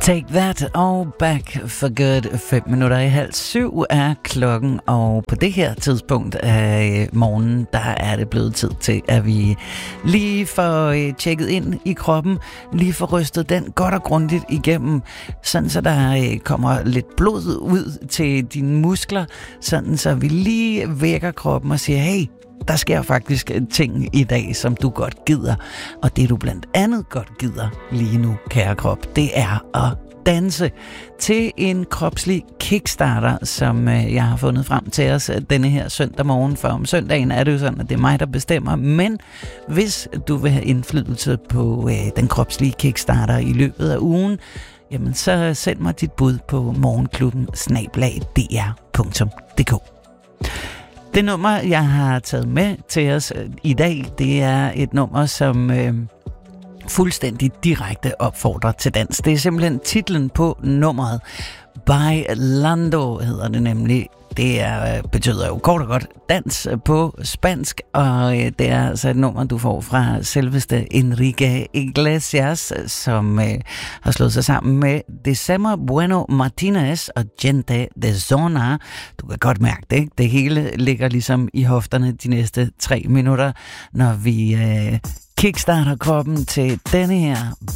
Take That og Back for Good. 6:05 er klokken, og på det her tidspunkt af morgenen, der er det blevet tid til, at vi lige får tjekket ind i kroppen, lige får rystet den godt og grundigt igennem, sådan så der kommer lidt blod ud til dine muskler, sådan så vi lige vækker kroppen og siger, hey, der sker faktisk ting i dag, som du godt gider. Og det du blandt andet godt gider lige nu, kære krop, det er at danse til en kropslig kickstarter, som jeg har fundet frem til os denne her søndag morgen. For om søndagen er det jo sådan, at det er mig, der bestemmer. Men hvis du vil have indflydelse på den kropslige kickstarter i løbet af ugen, jamen så send mig dit bud på morgenkluben@dr.dk. Det nummer, jeg har taget med til os i dag, det er et nummer, som fuldstændig direkte opfordrer til dans. Det er simpelthen titlen på nummeret. Bailando hedder det nemlig. Det betyder jo kort og godt dans på spansk, og det er altså et nummer, du får fra selveste Enrique Iglesias, som har slået sig sammen med December Bueno Martinez og Gente de Zona. Du kan godt mærke det, ikke? Det hele ligger ligesom i hofterne de næste 3 minutter, når vi kickstarter kroppen til denne her